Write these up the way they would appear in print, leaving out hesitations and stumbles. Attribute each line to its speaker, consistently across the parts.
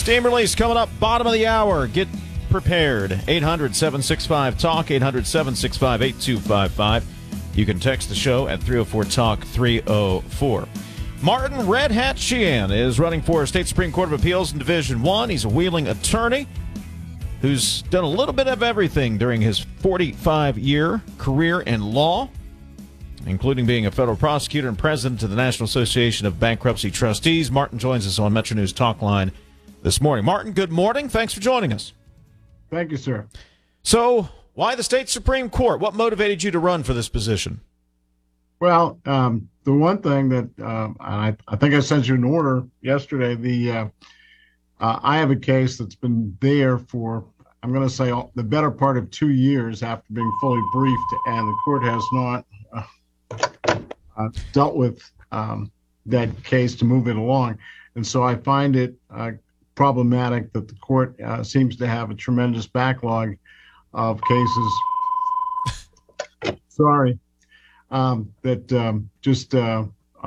Speaker 1: Steam release coming up, bottom of the hour. Get prepared. 800-765-TALK, 800-765-8255. You can text the show at 304-TALK-304. Martin Red Hat Sheehan is running for State Supreme Court of Appeals in Division I. He's a Wheeling attorney who's done a little bit of everything during his 45-year career in law, including being a federal prosecutor and president of the National Association of Bankruptcy Trustees. Martin joins us on Metro News Talk Line this morning. Martin, good morning. Thanks for joining us.
Speaker 2: Thank you, sir.
Speaker 1: So, why the State Supreme Court? What motivated you to run for this position?
Speaker 2: Well, the one thing that I think I sent you an order yesterday. I have a case that's been there for, I'm going to say, the better part of 2 years after being fully briefed, and the court has not dealt with that case to move it along. And so I find it problematic that the court seems to have a tremendous backlog of cases. Sorry. That just are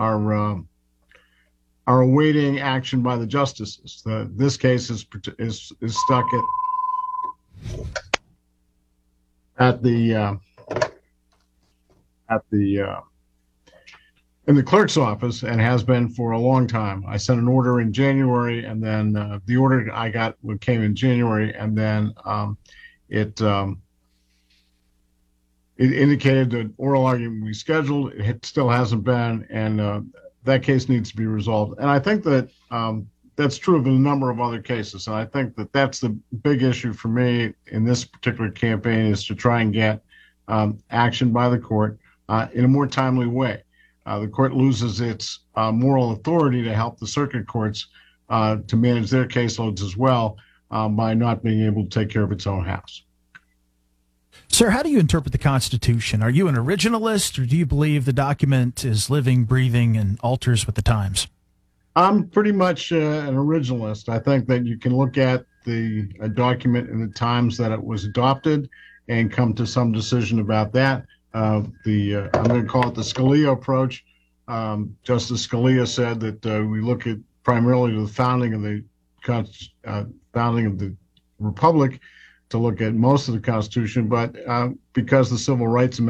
Speaker 2: awaiting action by the justices. This case is stuck in the clerk's office and has been for a long time. I sent an order in January, and then the order I got came in January, and then it indicated that oral argument we scheduled. It still hasn't been, and that case needs to be resolved. And I think that that's true of a number of other cases. And I think that that's the big issue for me in this particular campaign, is to try and get action by the court in a more timely way. The court loses its moral authority to help the circuit courts to manage their caseloads as well by not being able to take care of its own house.
Speaker 3: Sir, how do you interpret the Constitution? Are you an originalist, or do you believe the document is living, breathing, and alters with the times?
Speaker 2: I'm pretty much an originalist. I think that you can look at the document in the times that it was adopted and come to some decision about that. I'm going to call it the Scalia approach. Justice Scalia said that we look at primarily the founding of the Republic to look at most of the Constitution, but because the Civil Rights Amendment